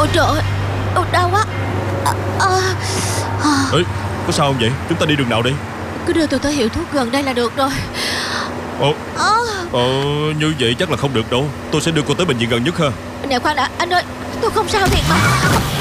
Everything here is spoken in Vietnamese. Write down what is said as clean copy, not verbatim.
Ôi trời ơi, đau quá. Ê, có sao không vậy? Chúng ta đi đường nào đi? Cứ đưa tôi tới hiệu thuốc gần đây là được rồi. Ồ, như vậy chắc là không được đâu. Tôi sẽ đưa cô tới bệnh viện gần nhất ha. Nè khoan đã, anh ơi, tôi không sao thiệt mà.